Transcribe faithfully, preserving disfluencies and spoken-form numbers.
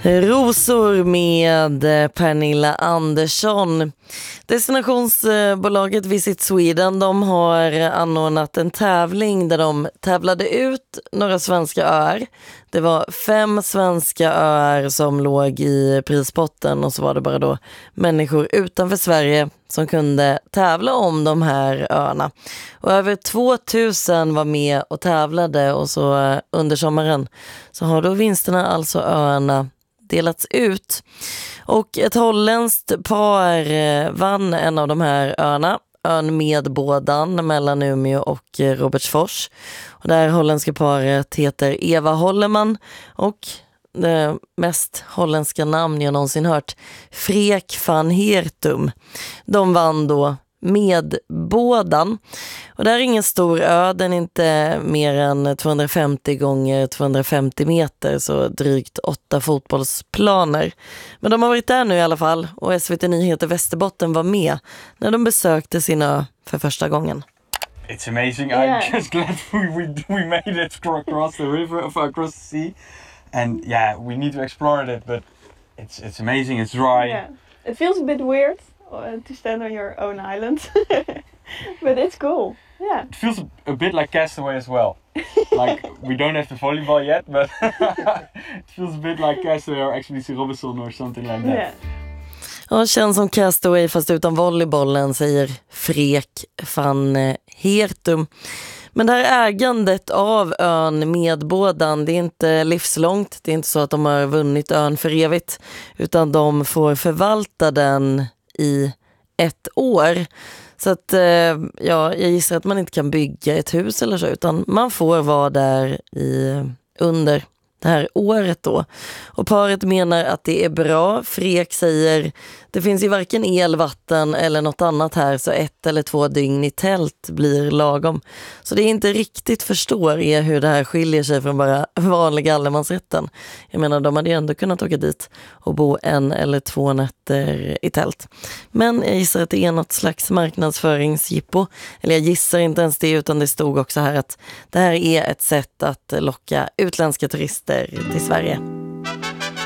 Rosor med Pernilla Andersson. Destinationsbolaget Visit Sweden, de har anordnat en tävling där de tävlade ut några svenska öar. Det var fem svenska öar som låg i prispotten, och så var det bara då människor utanför Sverige som kunde tävla om de här öarna. Och över tvåtusen var med och tävlade, och så under sommaren så har då vinsterna, alltså öarna, delats ut. Och ett holländskt par vann en av de här öarna, ön Medbådan mellan Umeå och Robertsfors. Och det här holländska paret heter Eva Holleman och det mest holländska namn jag någonsin hört, Freek van Heertum. De vann då Medbådan. Och det här är ingen stor ö, den är inte mer än tvåhundrafemtio gånger tvåhundrafemtio meter, så drygt åtta fotbollsplaner. Men de har varit där nu i alla fall, och S V T Nyheter Västerbotten var med när de besökte sin ö för första gången. It's amazing. Yeah. I'm just glad we, we we made it across the river, across the sea, and yeah, we need to explore it. But it's it's amazing. It's dry. Yeah. It feels a bit weird uh, to stand on your own island, but it's cool. Yeah. It feels a, a bit like Castaway as well. Like we don't have the volleyball yet, but it feels a bit like Castaway or Expedition Robinson or something like that. Yeah. Ja, känns som Castaway fast utan volleybollen, säger Freek van Heertum. Men det här ägandet av ön Medbådan, det är inte livslångt. Det är inte så att de har vunnit ön för evigt, utan de får förvalta den i ett år. Så att ja, jag gissar att man inte kan bygga ett hus eller så, utan man får vara där i under det här året då. Och paret menar att det är bra. Freek säger, det finns ju varken el, vatten eller något annat här, så ett eller två dygn i tält blir lagom. Så det är inte riktigt förstår är hur det här skiljer sig från bara vanliga allemansrätten. Jag menar, de hade ju ändå kunnat åka dit och bo en eller två nätter i tält. Men jag gissar att det är något slags marknadsföringsjippo. Eller jag gissar inte ens det, utan det stod också här att det här är ett sätt att locka utländska turister till Sverige.